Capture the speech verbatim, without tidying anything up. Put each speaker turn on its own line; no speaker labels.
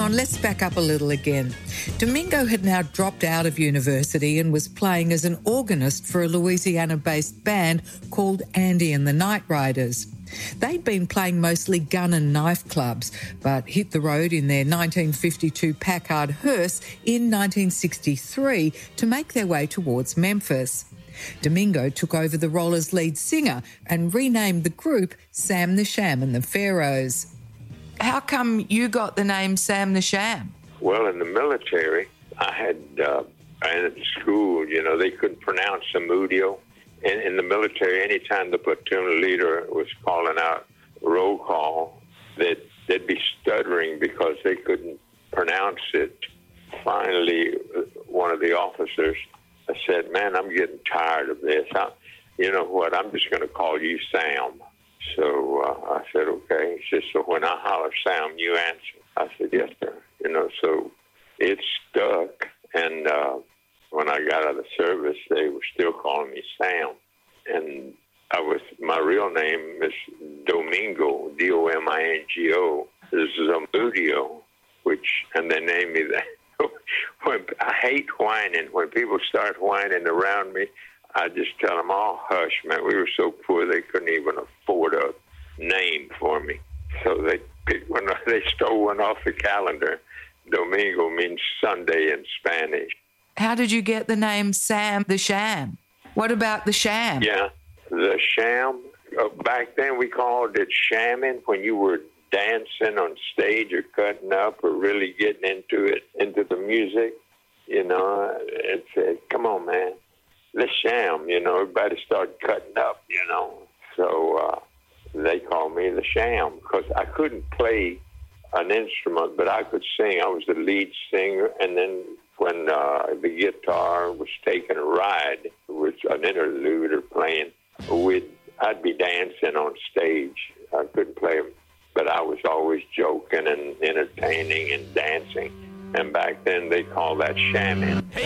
on, let's back up a little again. Domingo had now dropped out of university and was playing as an organist for a Louisiana-based band called Andy and the Night Riders. They'd been playing mostly gun and knife clubs, but hit the road in their nineteen fifty-two Packard hearse in nineteen sixty-three to make their way towards Memphis. Domingo took over the role as lead singer and renamed the group Sam the Sham and the Pharaohs. How come you got the name Sam the Sham?
Well, in the military, I had, uh, and at school, you know, they couldn't pronounce Zamudio. And in the military, anytime the platoon leader was calling out roll call, they'd, they'd be stuttering because they couldn't pronounce it. Finally, one of the officers said, man, I'm getting tired of this. I, you know what, I'm just going to call you Sam. So uh, I said, okay. He said, so when I holler Sam, you answer. I said, yes, sir. You know, so it stuck. And uh, when I got out of the service, they were still calling me Sam. And I was, my real name is Domingo, D O M I N G O. This is Zamudio, which, and they named me that. When, I hate whining. When people start whining around me, I just tell them, oh, hush, man. We were so poor they couldn't even afford a name for me. So they picked one, they stole one off the calendar. Domingo means Sunday in Spanish.
How did you get the name Sam the Sham? What about the sham?
Yeah, the sham. Uh, back then we called it shamming when you were dancing on stage or cutting up or really getting into it, into the music. You know, it said, come on, man. The sham, you know, everybody started cutting up, you know. So uh, they called me the sham because I couldn't play an instrument, but I could sing. I was the lead singer. And then when uh, the guitar was taking a ride with an interlude or playing, we'd, I'd be dancing on stage. I couldn't play, but I was always joking and entertaining and dancing. And back then they called that shamming.